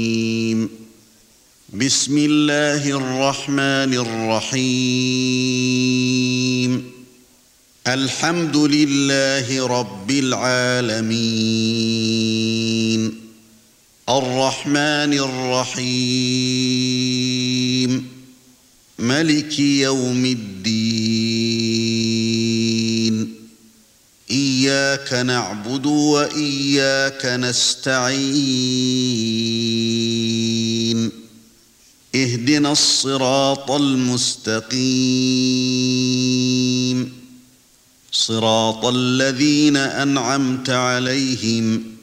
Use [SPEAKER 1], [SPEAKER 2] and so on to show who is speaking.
[SPEAKER 1] بسم الله الرحمن الرحيم الحمد لله رب العالمين الرحمن الرحيم ملك يوم الدين إياك نعبد وإياك نستعين اهدنا الصراط المستقيم صراط الذين أنعمت عليهم